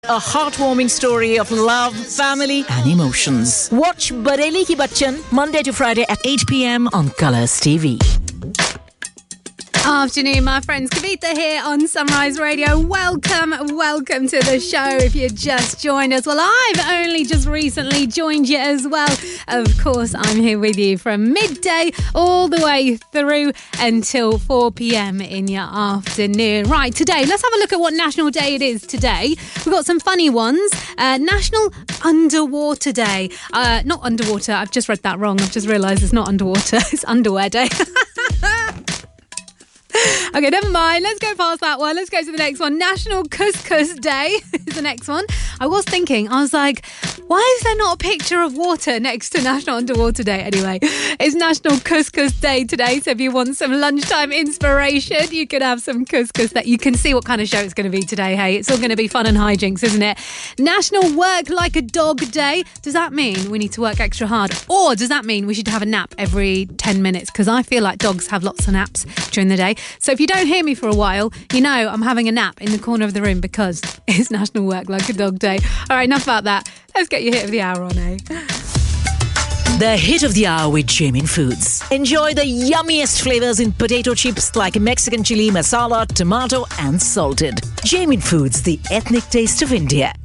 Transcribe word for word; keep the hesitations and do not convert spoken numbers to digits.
A heartwarming story of love, family and emotions. Watch Bareli Ki Bachchan Monday to Friday at eight p.m. on Colours T V. Afternoon, my friends. Kavita here on Sunrise Radio. Welcome, welcome to the show. If you just joined us, well, I've only just recently joined you as well. Of course, I'm here with you from midday all the way through until four p.m. in your afternoon. Right, today, let's have a look at what National Day it is today. We've got some funny ones. Uh, National Underwater Day. Uh, not underwater. I've just read that wrong. I've just realised it's not underwater. It's Underwear Day. Okay, never mind. Let's go past that one. Let's go to the next one. National Couscous Day is the next one. I was thinking, I was like, why is there not a picture of water next to National Underwater Day? Anyway, it's National Couscous Day today. So if you want some lunchtime inspiration, you can have some couscous. That you can see what kind of show it's going to be today. Hey, it's all going to be fun and hijinks, isn't it? National Work Like a Dog Day. Does that mean we need to work extra hard? Or does that mean we should have a nap every ten minutes? Because I feel like dogs have lots of naps during the day. So if you don't hear me for a while, you know I'm having a nap in the corner of the room because it's National Work Like a Dog Day. All right, enough about that. Let's get your hit of the hour on, eh? The hit of the hour with Jamin Foods. Enjoy the yummiest flavors in potato chips like Mexican chili, masala, tomato and salted. Jamin Foods, the ethnic taste of India.